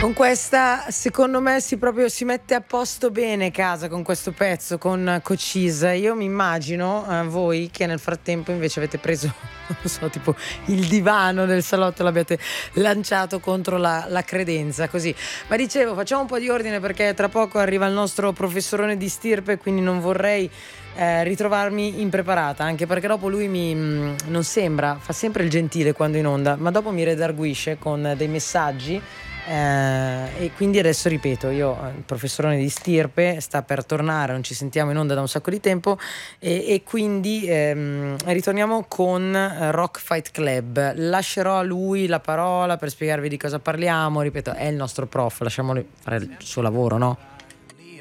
Con questa, secondo me, si mette a posto bene casa con questo pezzo, con Cochise. Io mi immagino voi che nel frattempo invece avete preso, non so, tipo il divano del salotto, l'abbiate lanciato contro la credenza, così. Ma dicevo, facciamo un po' di ordine perché tra poco arriva il nostro professorone di stirpe, quindi non vorrei ritrovarmi impreparata, anche perché dopo lui non sembra, fa sempre il gentile quando in onda, ma dopo mi redarguisce con dei messaggi. E quindi adesso ripeto, il professorone di stirpe sta per tornare, non ci sentiamo in onda da un sacco di tempo e quindi ritorniamo con Rock Fight Club. Lascerò a lui la parola per spiegarvi di cosa parliamo. Ripeto, è il nostro prof, lasciamolo fare il suo lavoro, no?